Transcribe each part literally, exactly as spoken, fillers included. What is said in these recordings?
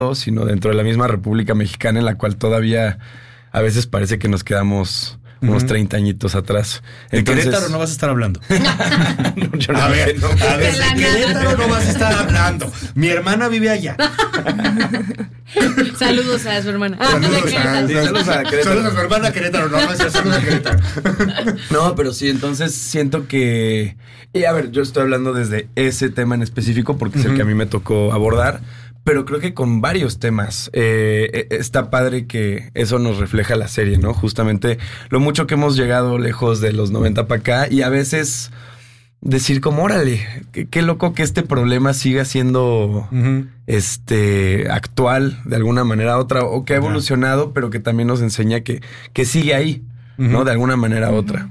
sino dentro de la misma República Mexicana, en la cual todavía a veces parece que nos quedamos unos treinta añitos atrás. Entonces, ¿de Querétaro no vas a estar hablando? no, yo no a ver, no, a ver, de Querétaro no vas a estar hablando. Mi hermana vive allá. Saludos a su hermana. Saludos, a, sí, saludos a Querétaro. Saludos a su hermana Querétaro. No, no, saludos a Querétaro. No, pero sí, entonces siento que... Y a ver, yo estoy hablando desde ese tema en específico porque uh-huh. es el que a mí me tocó abordar. Pero creo que con varios temas eh, está padre que eso nos refleja la serie, ¿no? Justamente lo mucho que hemos llegado lejos de los noventa para acá y a veces decir como, órale, qué, qué loco que este problema siga siendo uh-huh. este actual de alguna manera u otra o que ha evolucionado, uh-huh. pero que también nos enseña que, que sigue ahí, uh-huh. ¿no? De alguna manera u uh-huh. otra.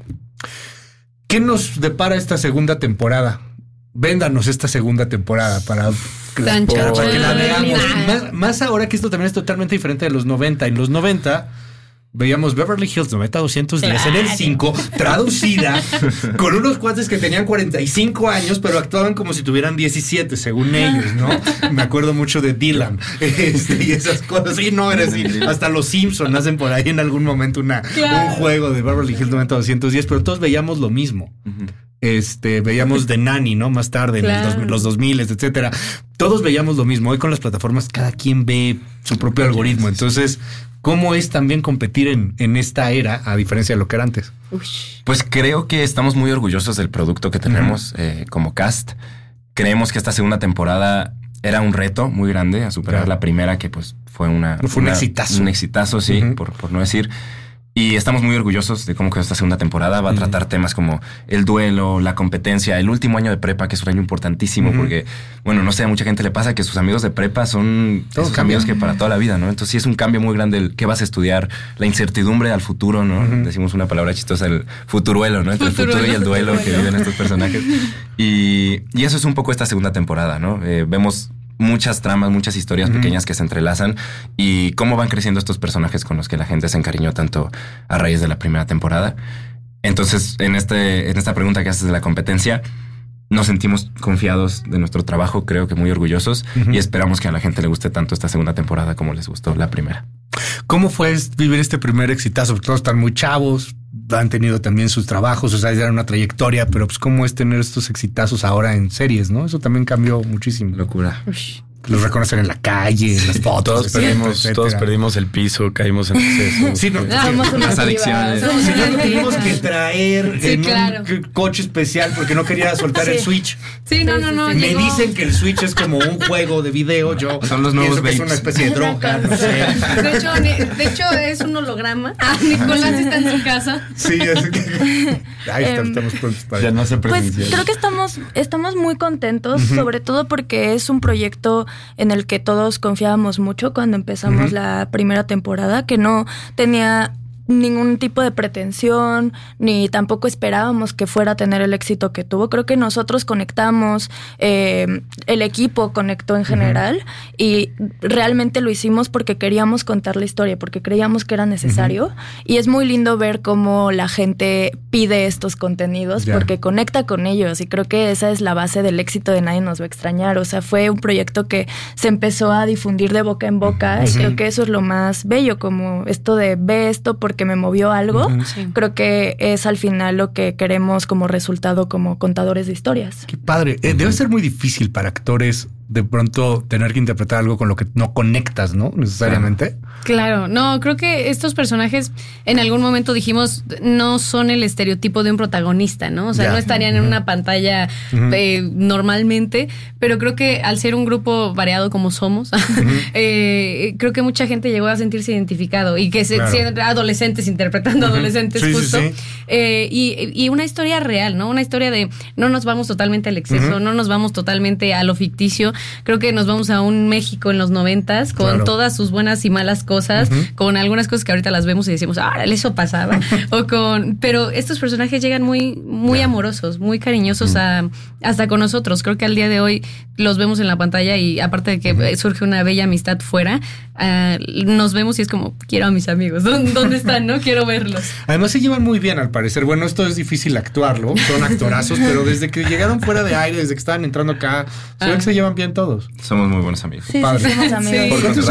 ¿Qué nos depara esta segunda temporada? Véndanos esta segunda temporada para... Para que la veamos. Más, más ahora que esto también es totalmente diferente de los noventa. En los noventa veíamos Beverly Hills noventa doscientos diez en el cinco, traducida, con unos cuates que tenían cuarenta y cinco años, pero actuaban como si tuvieran diecisiete, según ellos, ¿no? Me acuerdo mucho de Dylan este, y esas cosas. Sí, no, era así. Hasta los Simpsons hacen por ahí en algún momento una, claro. un juego de Beverly Hills noventa doscientos diez, pero todos veíamos lo mismo. Uh-huh. Este, veíamos The Nanny, ¿no? Más tarde, claro. en los, los dos mil, etcétera. Todos veíamos lo mismo. Hoy con las plataformas, cada quien ve su propio algoritmo. Entonces, ¿cómo es también competir en, en esta era, a diferencia de lo que era antes? Pues creo que estamos muy orgullosos del producto que tenemos uh-huh. eh, como cast. Creemos que esta segunda temporada era un reto muy grande a superar claro. la primera, que pues fue una... Fue una, un exitazo. Un exitazo, sí, uh-huh. por, por no decir... Y estamos muy orgullosos de cómo quedó esta segunda temporada. Va a uh-huh. tratar temas como el duelo, la competencia, el último año de prepa, que es un año importantísimo uh-huh. porque, bueno, no sé, a mucha gente le pasa que sus amigos de prepa son Todos esos amigos que para toda la vida, ¿no? Entonces sí es un cambio muy grande el qué vas a estudiar, la incertidumbre al futuro, ¿no? Uh-huh. Decimos una palabra chistosa, el futuruelo, ¿no? Entre futuruelo, el futuro y el duelo futuruelo. Que viven estos personajes. Y, y eso es un poco esta segunda temporada, ¿no? Eh, vemos... muchas tramas, muchas historias uh-huh. pequeñas que se entrelazan y cómo van creciendo estos personajes con los que la gente se encariñó tanto a raíz de la primera temporada. Entonces, en este, en esta pregunta que haces de la competencia, nos sentimos confiados de nuestro trabajo, creo que muy orgullosos uh-huh. y esperamos que a la gente le guste tanto esta segunda temporada como les gustó la primera. ¿Cómo fue vivir este primer exitazo? Porque todos están muy chavos, han tenido también sus trabajos, o sea, ya era una trayectoria, pero pues cómo es tener estos exitazos ahora en series, ¿no? Eso también cambió muchísimo. Locura. Ush. Los reconocen en la calle, en las fotos. Todos perdimos, todos perdimos el piso, caímos en exceso. Sí, no, no, las adicciones. Sí, ya no tuvimos que traer sí, en claro. un coche especial porque no quería soltar sí. el Switch. Sí, no, no, no. Me llegó. Dicen que el Switch es como un juego de video. Yo son los nuevos pienso que es una especie de droga, no sé. De hecho, de hecho es un holograma. Ah, Nicolás está en su casa. Sí, así que ahí um, estamos prontos para ya no se Pues creo que estamos, estamos muy contentos, uh-huh. sobre todo porque es un proyecto en el que todos confiábamos mucho cuando empezamos uh-huh. la primera temporada, que no tenía ningún tipo de pretensión, ni tampoco esperábamos que fuera a tener el éxito que tuvo. Creo que nosotros conectamos, eh, el equipo conectó en general uh-huh. y realmente lo hicimos porque queríamos contar la historia, porque creíamos que era necesario uh-huh. y es muy lindo ver cómo la gente pide estos contenidos yeah. porque conecta con ellos y creo que esa es la base del éxito de Nadie Nos Va a Extrañar. O sea, fue un proyecto que se empezó a difundir de boca en boca uh-huh. y creo que eso es lo más bello, como esto de ve esto porque que me movió algo, uh-huh. sí. creo que es al final lo que queremos como resultado como contadores de historias. Qué padre. Eh, debe ser muy difícil para actores de pronto tener que interpretar algo con lo que no conectas, ¿no? Necesariamente. Claro, no, creo que estos personajes en algún momento dijimos no son el estereotipo de un protagonista, ¿no? O sea, yeah. no estarían uh-huh. en una pantalla uh-huh. eh, normalmente, pero creo que al ser un grupo variado como somos, uh-huh. eh, creo que mucha gente llegó a sentirse identificado y que se, claro. se adolescentes interpretando uh-huh. adolescentes sí, justo. Sí, sí. Eh, y, y una historia real, ¿no? Una historia de no nos vamos totalmente al exceso, uh-huh. no nos vamos totalmente a lo ficticio. Creo que nos vamos a un México en los noventas con claro. todas sus buenas y malas cosas, uh-huh. con algunas cosas que ahorita las vemos y decimos, ah, eso pasaba. o con, pero estos personajes llegan muy, muy yeah. amorosos, muy cariñosos uh-huh. a, hasta con nosotros. Creo que al día de hoy los vemos en la pantalla y aparte de que uh-huh. surge una bella amistad fuera, uh, nos vemos y es como, quiero a mis amigos. ¿Dónde, dónde están? No quiero verlos. Además se llevan muy bien al parecer. Bueno, esto es difícil actuarlo, son actorazos, pero desde que llegaron fuera de aire, desde que estaban entrando acá, se ve que se llevan bien todos. Somos muy buenos amigos. Sí, sí, somos amigos. Sí.